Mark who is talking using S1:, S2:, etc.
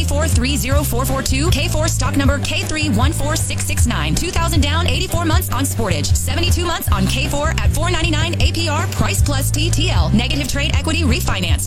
S1: K4 30442, K4 stock number K314669. 2000 down, 84 months on Sportage. 72 months on K4 at $499 APR, price plus TTL. Negative trade equity refinance.